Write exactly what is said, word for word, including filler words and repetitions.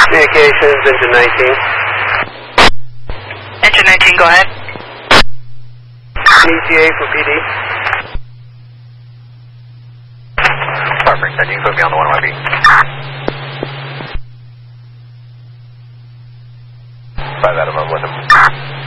Communications, engine nineteen. Engine nineteen, go ahead. E T A for P D. Perfect, then you can put me on the one Y B. Five out of